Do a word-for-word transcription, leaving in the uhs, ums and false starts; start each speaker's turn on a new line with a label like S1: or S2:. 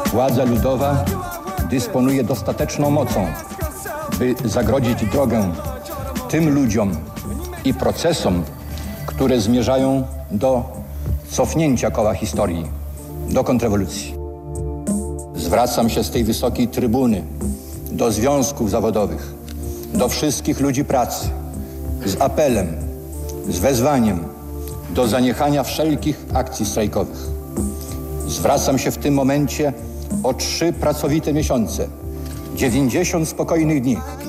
S1: Władza ludowa dysponuje dostateczną mocą, by zagrodzić drogę tym ludziom i procesom, które zmierzają do cofnięcia koła historii, do kontrrewolucji. Zwracam się z tej wysokiej trybuny do związków zawodowych, do wszystkich ludzi pracy z apelem, z wezwaniem do zaniechania wszelkich akcji strajkowych. Zwracam się w tym momencie o trzy pracowite miesiące, dziewięćdziesiąt spokojnych dni.